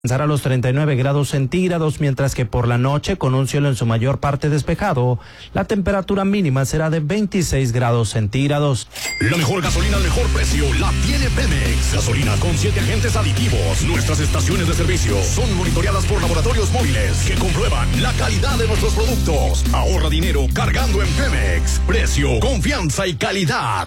alcanzará los 39 grados centígrados, mientras que por la noche, con un cielo en su mayor parte despejado, la temperatura mínima será de 26 grados centígrados. La mejor gasolina al mejor precio la tiene Pemex. Gasolina con 7 agentes aditivos. Nuestras estaciones de servicio son monitoreadas por laboratorios móviles que comprueban la calidad de nuestros productos. Ahorra dinero cargando en Pemex. Precio, confianza y calidad.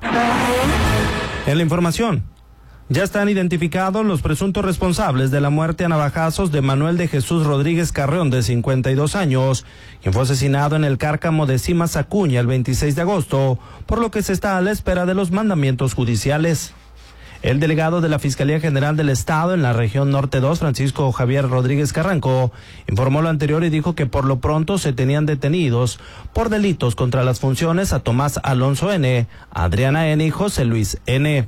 En la información, ya están identificados los presuntos responsables de la muerte a navajazos de Manuel de Jesús Rodríguez Carreón, de 52 años, quien fue asesinado en el cárcamo de Cimas Acuña el 26 de agosto, por lo que se está a la espera de los mandamientos judiciales. El delegado de la Fiscalía General del Estado en la región Norte 2, Francisco Javier Rodríguez Carranco, informó lo anterior y dijo que por lo pronto se tenían detenidos por delitos contra las funciones a Tomás Alonso N., Adriana N. y José Luis N.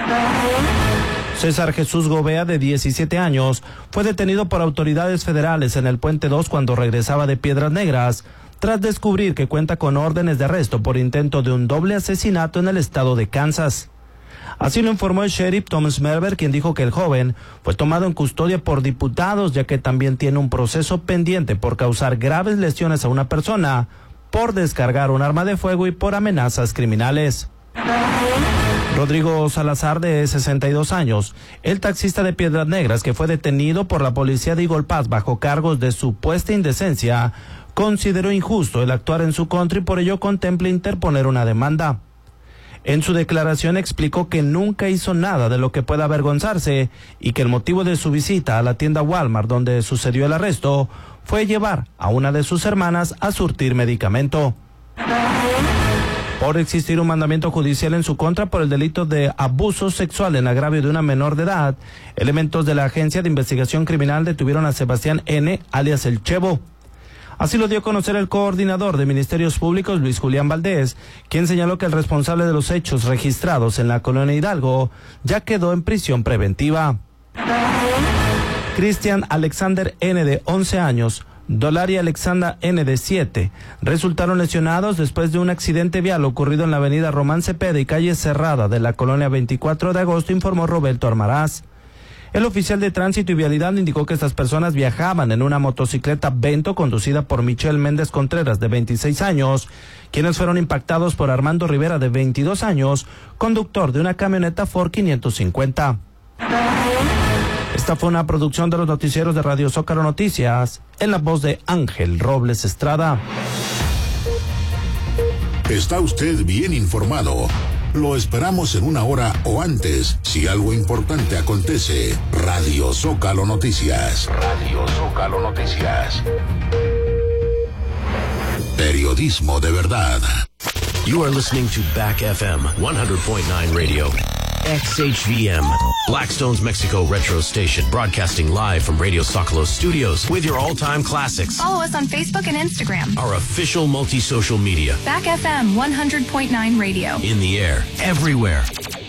César Jesús Gobea, de 17 años, fue detenido por autoridades federales en el Puente 2 cuando regresaba de Piedras Negras, tras descubrir que cuenta con órdenes de arresto por intento de un doble asesinato en el estado de Kansas. Así lo informó el sheriff Tom Smerber, quien dijo que el joven fue tomado en custodia por diputados, ya que también tiene un proceso pendiente por causar graves lesiones a una persona, por descargar un arma de fuego y por amenazas criminales. Rodrigo Salazar, de 62 años, el taxista de Piedras Negras que fue detenido por la policía de Eagle Pass bajo cargos de supuesta indecencia, consideró injusto el actuar en su contra y por ello contempla interponer una demanda. En su declaración explicó que nunca hizo nada de lo que pueda avergonzarse y que el motivo de su visita a la tienda Walmart donde sucedió el arresto fue llevar a una de sus hermanas a surtir medicamento. Por existir un mandamiento judicial en su contra por el delito de abuso sexual en agravio de una menor de edad, elementos de la Agencia de Investigación Criminal detuvieron a Sebastián N., alias El Chevo. Así lo dio a conocer el coordinador de Ministerios Públicos, Luis Julián Valdés, quien señaló que el responsable de los hechos registrados en la colonia Hidalgo ya quedó en prisión preventiva. Cristian Alexander N., de 11 años, Dolari Alexandra N., de 7, resultaron lesionados después de un accidente vial ocurrido en la avenida Román Cepeda y calle Cerrada de la colonia 24 de agosto, informó Roberto Armaraz. El oficial de tránsito y vialidad indicó que estas personas viajaban en una motocicleta Vento conducida por Michelle Méndez Contreras, de 26 años, quienes fueron impactados por Armando Rivera, de 22 años, conductor de una camioneta Ford 550. Esta fue una producción de los noticieros de Radio Zócalo Noticias, en la voz de Ángel Robles Estrada. Está usted bien informado. Lo esperamos en una hora o antes, si algo importante acontece. Radio Zócalo Noticias. Radio Zócalo Noticias. Periodismo de verdad. You are listening to Back FM 100.9 Radio. XHVM, Blackstone's Mexico Retro Station, broadcasting live from Radio Zócalo Studios with your all-time classics. Follow us on Facebook and Instagram. Our official multi-social media. Back FM 100.9 Radio. In the air, everywhere.